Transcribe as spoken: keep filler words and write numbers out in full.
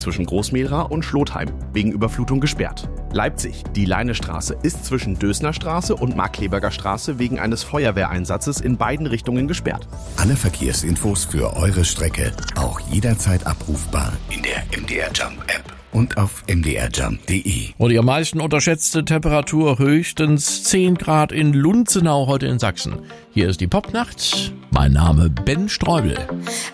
zwischen Großmehra und Schlotheim wegen Überflutung gesperrt. Leipzig, die Leinestraße ist zwischen Dösner Straße und Markkleeberger Straße wegen eines Feuerwehreinsatzes in beiden Richtungen gesperrt. Alle Verkehrsinfos für eure Strecke auch jederzeit abrufbar in der M D R Jump App und auf m d r jump punkt d e. Und die am meisten unterschätzte Temperatur höchstens zehn Grad in Lunzenau heute in Sachsen. Hier ist die Popnacht. Mein Name Ben Streubel.